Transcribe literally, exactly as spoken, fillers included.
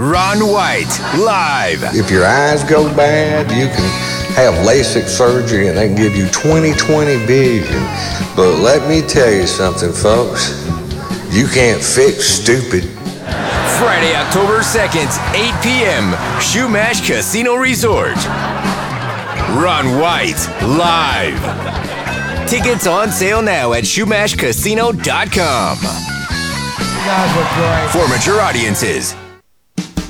Ron White, live. If your eyes go bad, you can have LASIK surgery and they can give you twenty twenty vision. But let me tell you something, folks. You can't fix stupid. Friday, October second, eight p.m., Shumash Casino Resort. Ron White, live. Tickets on sale now at shumash casino dot com. You guys look great. For mature audiences,